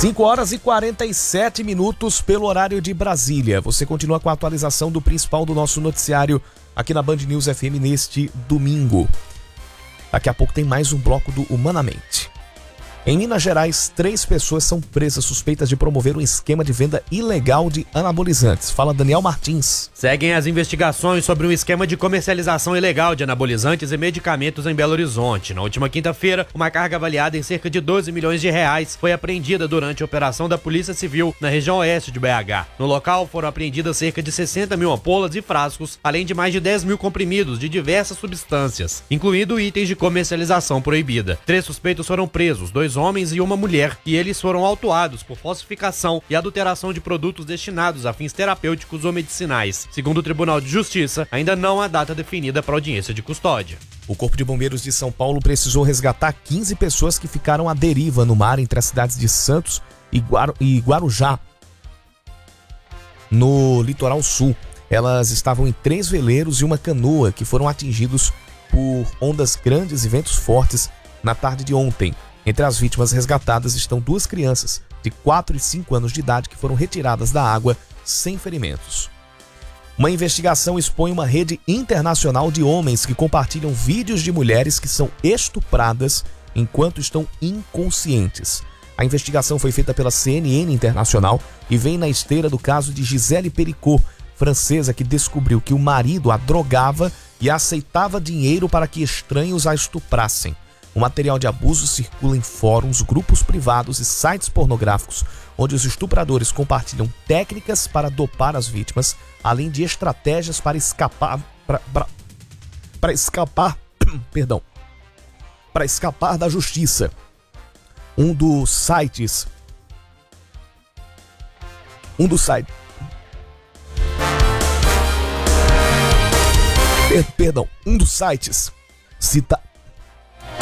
5h47 pelo horário de Brasília. Você continua com a atualização do principal do nosso noticiário aqui na Band News FM neste domingo. Daqui a pouco tem mais um bloco do Humanamente. Em Minas Gerais, 3 pessoas são presas suspeitas de promover um esquema de venda ilegal de anabolizantes. Fala Daniel Martins. Seguem as investigações sobre um esquema de comercialização ilegal de anabolizantes e medicamentos em Belo Horizonte. Na última quinta-feira, uma carga avaliada em cerca de 12 milhões de reais foi apreendida durante a operação da Polícia Civil na região oeste de BH. No local foram apreendidas cerca de 60 mil ampolas e frascos, além de mais de 10 mil comprimidos de diversas substâncias, incluindo itens de comercialização proibida. 3 suspeitos foram presos, 2 homens e uma mulher, e eles foram autuados por falsificação e adulteração de produtos destinados a fins terapêuticos ou medicinais. Segundo o Tribunal de Justiça, ainda não há data definida para audiência de custódia. O Corpo de Bombeiros de São Paulo precisou resgatar 15 pessoas que ficaram à deriva no mar entre as cidades de Santos e Guarujá, no litoral sul. Elas estavam em 3 veleiros e uma canoa que foram atingidos por ondas grandes e ventos fortes na tarde de ontem. Entre as vítimas resgatadas estão 2 crianças de 4 e 5 anos de idade que foram retiradas da água sem ferimentos. Uma investigação expõe uma rede internacional de homens que compartilham vídeos de mulheres que são estupradas enquanto estão inconscientes. A investigação foi feita pela CNN Internacional e vem na esteira do caso de Gisele Pericot, francesa que descobriu que o marido a drogava e aceitava dinheiro para que estranhos a estuprassem. O material de abuso circula em fóruns, grupos privados e sites pornográficos, onde os estupradores compartilham técnicas para dopar as vítimas, além de estratégias para escapar da justiça. Um dos sites cita